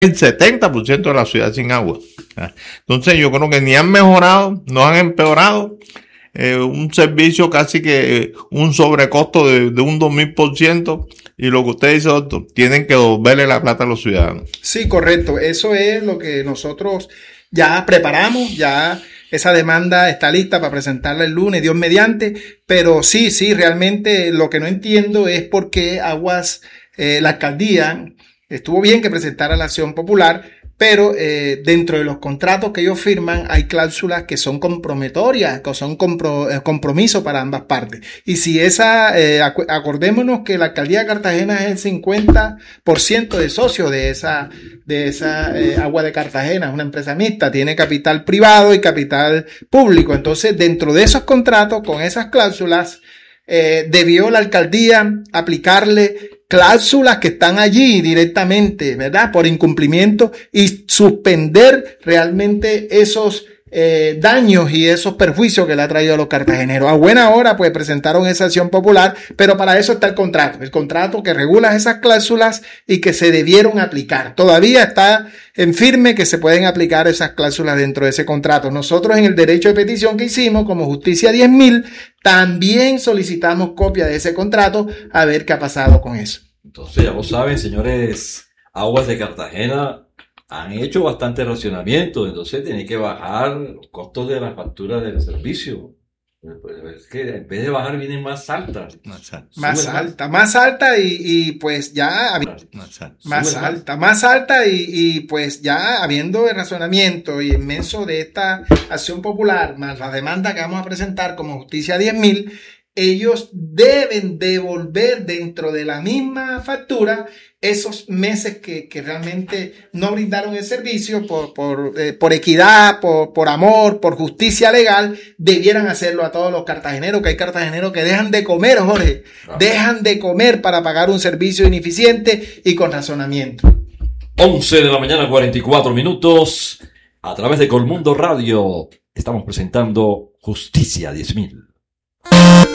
el 70% de la ciudad sin agua. Entonces yo creo que ni han mejorado, no han empeorado. Un servicio casi que un sobrecosto de un 2000%, y lo que usted dice, doctor, tienen que devolverle la plata a los ciudadanos. Sí, correcto. Eso es lo que nosotros ya preparamos, ya esa demanda está lista para presentarla el lunes, Dios mediante, pero sí, realmente lo que no entiendo es por qué Aguas, la alcaldía, estuvo bien que presentara la acción popular, pero dentro de los contratos que ellos firman hay cláusulas que son comprometorias, que son compromisos para ambas partes. Y si acordémonos que la alcaldía de Cartagena es el 50% de socios de esa Agua de Cartagena, es una empresa mixta, tiene capital privado y capital público. Entonces, dentro de esos contratos, con esas cláusulas, debió la alcaldía aplicarle cláusulas que están allí directamente, ¿verdad? Por incumplimiento, y suspender realmente esos daños y esos perjuicios que le ha traído a los cartageneros. A buena hora, pues presentaron esa acción popular, pero para eso está el contrato que regula esas cláusulas y que se debieron aplicar. Todavía está en firme que se pueden aplicar esas cláusulas dentro de ese contrato. Nosotros en el derecho de petición que hicimos como Justicia 10.000, también solicitamos copia de ese contrato a ver qué ha pasado con eso. Entonces, ya lo saben, señores, Aguas de Cartagena han hecho bastante racionamiento, entonces tienen que bajar los costos de la factura del servicio. Es que en vez de bajar vienen más altas. Más alta y pues ya más alta y pues ya habiendo el razonamiento y inmenso de esta acción popular, más la demanda que vamos a presentar como Justicia 10.000, ellos deben devolver dentro de la misma factura esos meses que realmente no brindaron el servicio por equidad, por amor, por justicia legal. Debieran hacerlo a todos los cartageneros, que hay cartageneros que dejan de comer, Jorge, dejan de comer para pagar un servicio ineficiente y con razonamiento. 11 de la mañana, 44 minutos, a través de Colmundo Radio, estamos presentando Justicia 10.000.